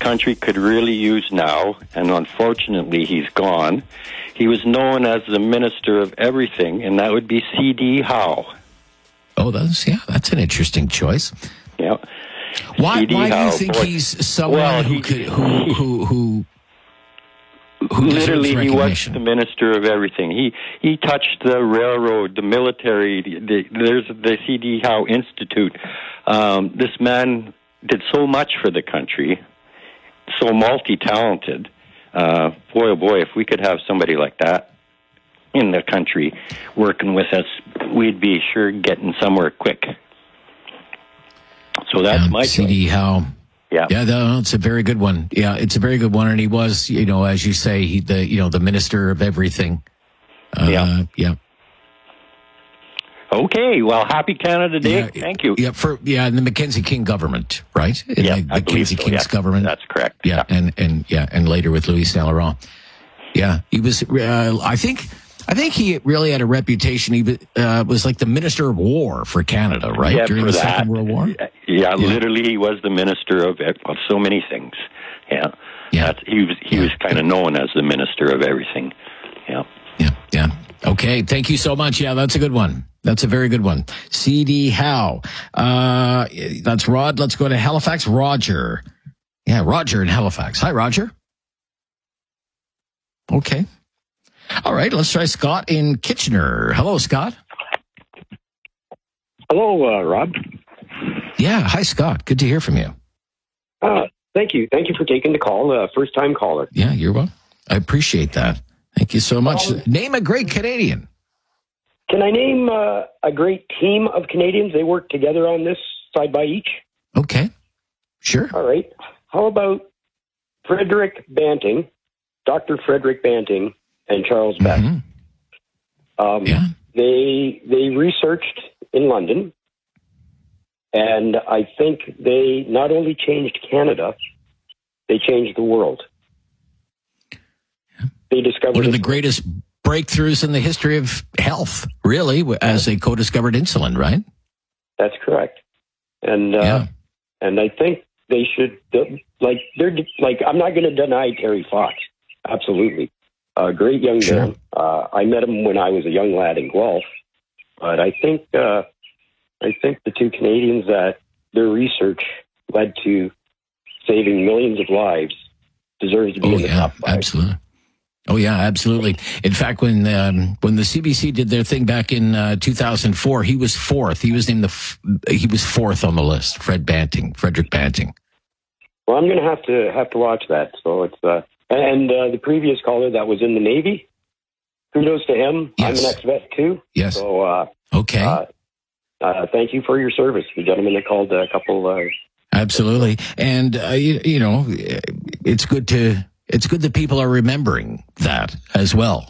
country could really use now, and unfortunately he's gone. He was known as the Minister of Everything, and that would be C.D. Howe. Oh, that's an interesting choice. Yeah. Why do you think he's someone who literally he was the Minister of Everything. He touched the railroad, the military. There's the C.D. Howe Institute. This man did so much for the country, so multi-talented. Boy, oh boy, if we could have somebody like that in the country working with us, we'd be sure getting somewhere quick. So that's my C.D. Howe. Yeah, it's a very good one. Yeah, it's a very good one, and he was, as you say, the Minister of Everything. Yeah. Okay, well, happy Canada Day. Thank you. Yeah, in the Mackenzie King government, right? In the Mackenzie King's government. That's correct. Yeah, and later with Louis Saint Laurent. Yeah, he was. I think he really had a reputation. He was like the Minister of War for Canada, right? During the Second World War. Yeah, literally, he was the Minister of so many things. Yeah. He was kind of known as the Minister of Everything. Yeah. Okay, thank you so much. Yeah, that's a good one. That's a very good one. C.D. Howe. That's Rod. Let's go to Halifax. Roger. Yeah, Roger in Halifax. Hi, Roger. Okay. All right, let's try Scott in Kitchener. Hello, Scott. Hello, Rob. Yeah, hi, Scott. Good to hear from you. Thank you. Thank you for taking the call. First-time caller. Yeah, you're welcome. I appreciate that. Thank you so much. Name a great Canadian. Can I name a great team of Canadians? They work together on this side by each. Okay, sure. All right. How about Frederick Banting, Dr. Frederick Banting, and Charles Best? They researched in London, and I think they not only changed Canada, they changed the world. They discovered one of the greatest breakthroughs in the history of health, really, as they co-discovered insulin, right? That's correct. And and I think they should, I'm not going to deny Terry Fox. Absolutely. A great young man. I met him when I was a young lad in Guelph. But I think the two Canadians that their research led to saving millions of lives deserves to be in the top five. Absolutely. Oh, yeah, absolutely. In fact, when the CBC did their thing back in 2004, he was fourth. He was fourth on the list. Frederick Banting. Well, I'm going to have to watch that. So it's and the previous caller that was in the Navy. Kudos to him. Yes. I'm an ex-vet too. Yes. So okay. Thank you for your service. The gentleman that called a couple. Absolutely, and it's good that people are remembering that as well.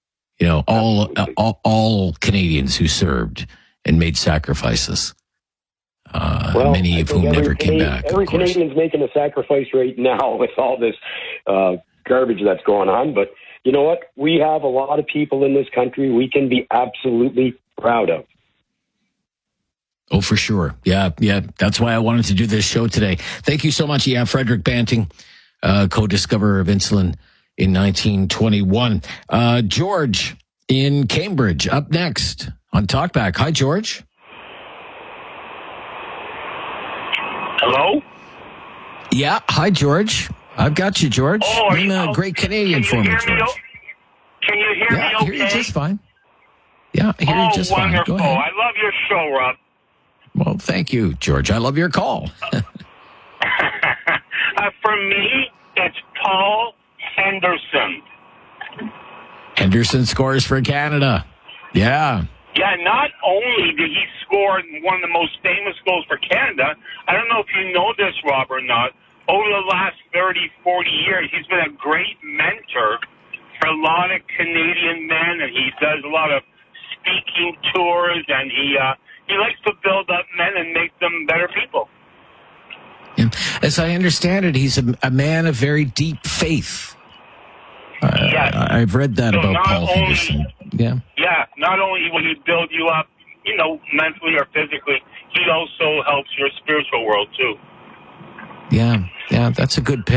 All Canadians who served and made sacrifices. Many of whom never came back. Every Canadian's making a sacrifice right now with all this garbage that's going on. But you know what? We have a lot of people in this country we can be absolutely proud of. Oh, for sure. Yeah. That's why I wanted to do this show today. Thank you so much. Yeah, Frederick Banting, co-discoverer of insulin in 1921. George in Cambridge, up next on Talkback. Hi, George. Hello? Yeah. Hi, George. I've got you, George. Oh, Name a great Canadian for me, George. Can you hear me okay? I hear you just fine. Yeah, I hear you just wonderful. fine. Go ahead. I love your show, Rob. Well, thank you, George. I love your call. For me, it's Paul Henderson. Henderson scores for Canada. Yeah. Yeah, not only did he score one of the most famous goals for Canada, I don't know if you know this, Rob, or not, over the last 30, 40 years, he's been a great mentor for a lot of Canadian men, and he does a lot of speaking tours, and he likes to build up men and make them better people. Yeah. As I understand it, he's a man of very deep faith. Yes. I've read that about Paul Henderson. Yeah. Yeah, not only will he build you up, mentally or physically, he also helps your spiritual world, too. Yeah, that's a good pick.